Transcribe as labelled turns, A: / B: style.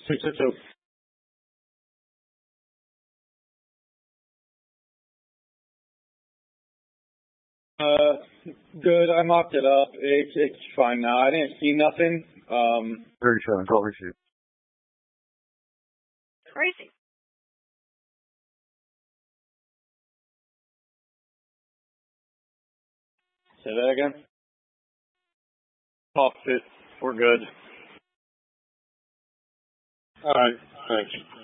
A: 662. Good. I mocked it up. It's fine now. I didn't see nothing.
B: 37, call receive.
C: Crazy.
A: Say that again. Off it. We're good.
D: All right. Thanks.